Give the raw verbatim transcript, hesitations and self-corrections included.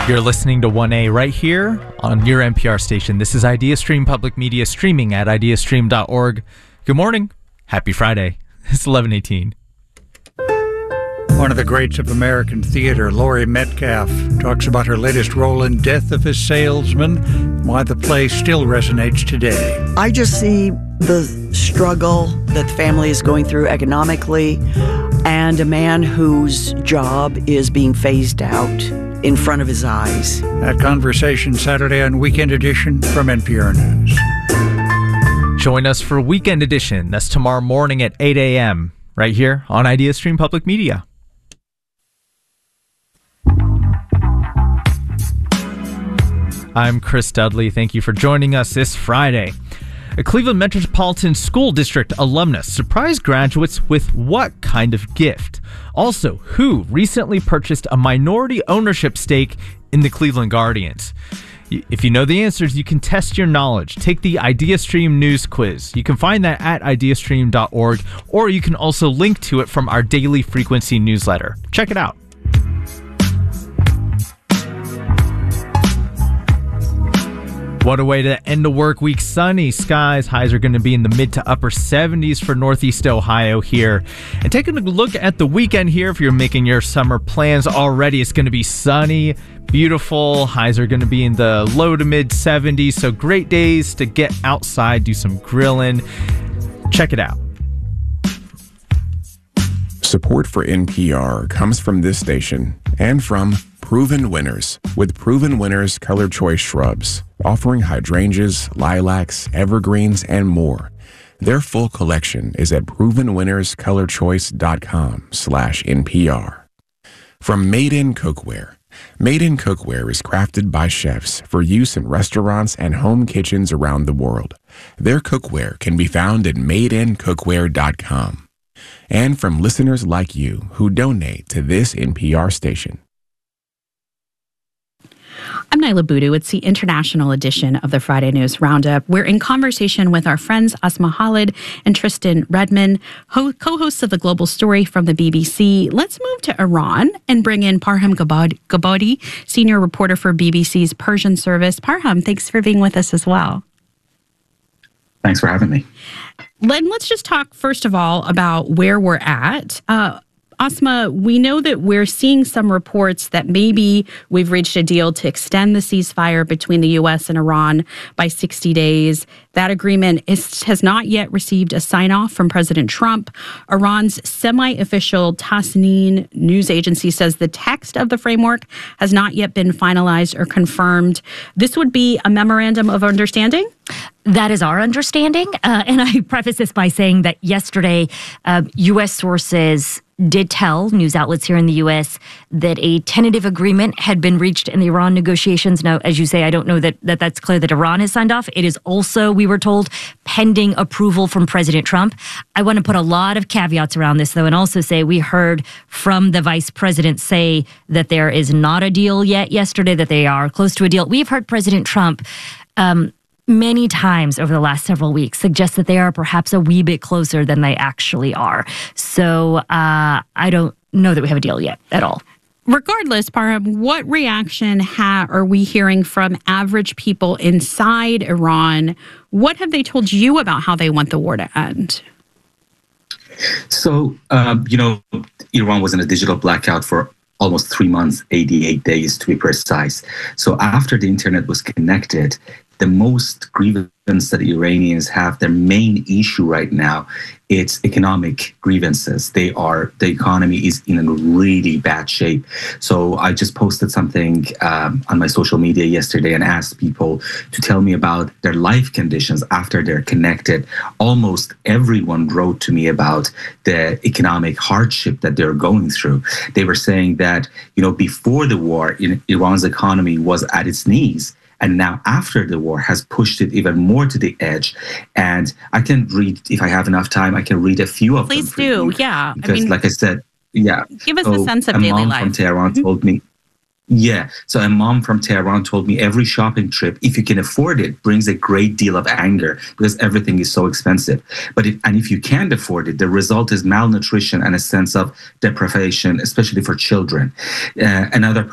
You're listening to one A right here on your N P R station. This is IdeaStream Public Media, streaming at idea stream dot org. Good morning. Happy Friday. It's eleven eighteen. One of the greats of American theater, Laurie Metcalf, talks about her latest role in Death of a Salesman, and why the play still resonates today. I just see the struggle that the family is going through economically, and a man whose job is being phased out in front of his eyes. That conversation Saturday on Weekend Edition from N P R News. Join us for Weekend Edition. That's tomorrow morning at eight a.m. right here on IdeaStream Public Media. I'm Chris Dudley. Thank you for joining us this Friday. A Cleveland Metropolitan School District alumnus surprised graduates with what kind of gift? Also, who recently purchased a minority ownership stake in the Cleveland Guardians? If you know the answers, you can test your knowledge. Take the IdeaStream News Quiz. You can find that at idea stream dot org, or you can also link to it from our daily frequency newsletter. Check it out. What a way to end the work week. Sunny skies. Highs are going to be in the mid to upper seventies for Northeast Ohio here. And taking a look at the weekend here, if you're making your summer plans already, it's going to be sunny, beautiful. Highs are going to be in the low to mid seventies. So great days to get outside, do some grilling. Check it out. Support for N P R comes from this station and from Proven Winners with Proven Winners Color Choice Shrubs, offering hydrangeas, lilacs, evergreens, and more. Their full collection is at proven winners color choice dot com slash N P R. From Made In Cookware. Made In Cookware is crafted by chefs for use in restaurants and home kitchens around the world. Their cookware can be found at made in cookware dot com. And from listeners like you who donate to this N P R station. I'm Nyla Boodoo. It's the international edition of the Friday News Roundup. We're in conversation with our friends Asma Khalid and Tristan Redmond, ho- co-hosts of The Global Story from the B B C. Let's move to Iran and bring in Parham Gabad- Gabadi, senior reporter for B B C's Persian service. Parham, thanks for being with us as well. Thanks for having me. Len, let's just talk first of all about where we're at. Uh, Asma, we know that we're seeing some reports that maybe we've reached a deal to extend the ceasefire between the U S and Iran by sixty days. That agreement is, has not yet received a sign-off from President Trump. Iran's semi-official Tasnim news agency says the text of the framework has not yet been finalized or confirmed. This would be a memorandum of understanding? That is our understanding. Uh, and I preface this by saying that yesterday, uh, U S sources did tell news outlets here in the U S that a tentative agreement had been reached in the Iran negotiations. Now, as you say, I don't know that, that that's clear that Iran has signed off. It is also, we were told, pending approval from President Trump. I want to put a lot of caveats around this, though, and also say we heard from the vice president say that there is not a deal yet yesterday, that they are close to a deal. We've heard President Trump um, many times over the last several weeks suggest that they are perhaps a wee bit closer than they actually are. So uh, I don't know that we have a deal yet at all. Regardless, Parham, what reaction ha- are we hearing from average people inside Iran? What have they told you about how they want the war to end? So, um, you know, Iran was in a digital blackout for almost three months, eighty-eight days to be precise. So after the internet was connected, the most grievance that the Iranians have, their main issue right now, it's economic grievances. They are, the economy is in a really bad shape. So I just posted something um, on my social media yesterday and asked people to tell me about their life conditions after they're connected. Almost everyone wrote to me about the economic hardship that they're going through. They were saying that, you know, before the war, Iran's economy was at its knees. And now after the war has pushed it even more to the edge. And I can read, if I have enough time, I can read a few of Please them. Please do, you. yeah. Because I mean, like I said, yeah. Give us so a sense of a daily mom life. from Tehran Mm-hmm. told me, yeah. So a mom from Tehran told me every shopping trip, if you can afford it, brings a great deal of anger because everything is so expensive. But if, and if you can't afford it, the result is malnutrition and a sense of deprivation, especially for children. Uh, another